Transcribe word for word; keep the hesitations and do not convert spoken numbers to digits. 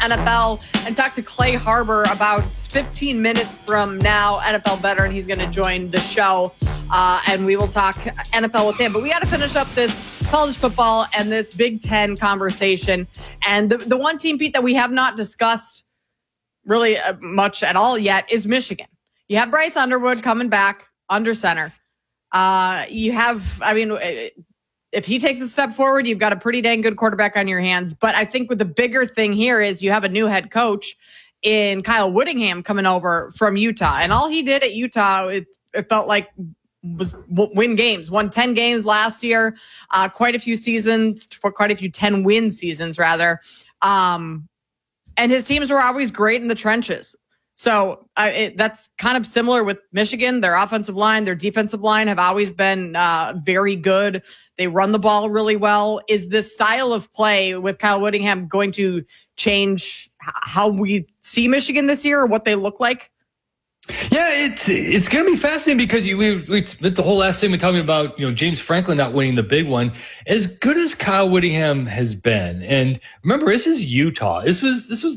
N F L and talk to Clay Harbor about fifteen minutes from now. N F L veteran. He's going to join the show, uh, and we will talk N F L with him. But we got to finish up this college football and this Big Ten conversation. And the, the one team, Pete, that we have not discussed really uh, much at all yet is Michigan. You have Bryce Underwood coming back under center. Uh, you have, I mean, if he takes a step forward, you've got a pretty dang good quarterback on your hands. But I think with the bigger thing here is you have a new head coach in Kyle Whittingham coming over from Utah. And all he did at Utah, it, it felt like was win games, won ten games last year, uh, quite a few seasons, for quite a few ten win seasons rather. Um, and his teams were always great in the trenches. So uh, it, that's kind of similar with Michigan. Their offensive line, their defensive line have always been uh, very good. They run the ball really well. Is this style of play with Kyle Whittingham going to change h- how we see Michigan this year or what they look like? Yeah, it's it's going to be fascinating because you, we, we spent the whole last segment talking about, you know, James Franklin not winning the big one. As good as Kyle Whittingham has been, and remember, this is Utah. This was this was